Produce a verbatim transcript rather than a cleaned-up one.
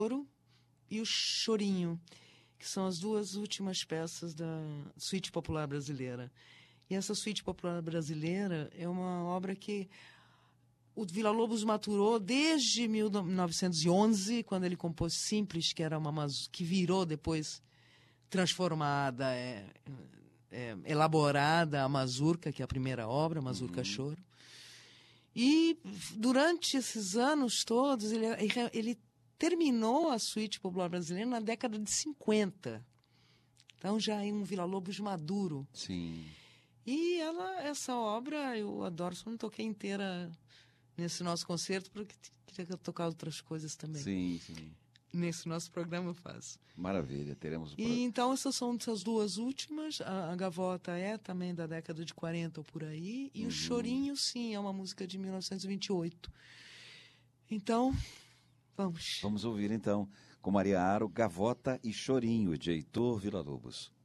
e o Chorinho, que são as duas últimas peças da Suíte Popular Brasileira. E essa Suíte Popular Brasileira é uma obra que o Villa-Lobos maturou desde mil novecentos e onze, quando ele compôs Simples, que era uma maz... que virou depois transformada, é, é, elaborada a Mazurca, que é a primeira obra, Mazurca Uhum. Choro. E durante esses anos todos, ele, ele terminou a Suíte Popular Brasileira na década de cinquenta. Então já é um Villa-Lobos maduro. Sim. E ela, essa obra eu adoro, só não toquei inteira nesse nosso concerto, porque queria tocar outras coisas também. Sim, sim. Nesse nosso programa eu faço. Maravilha, teremos... E então essas são essas duas últimas. A, a Gavota é também da década de quarenta ou por aí. E Uhum. o Chorinho, sim, é uma música de mil novecentos e vinte e oito. Então, vamos. Vamos ouvir então, com Maria Aro, Gavota e Chorinho, de Heitor Villa-Lobos.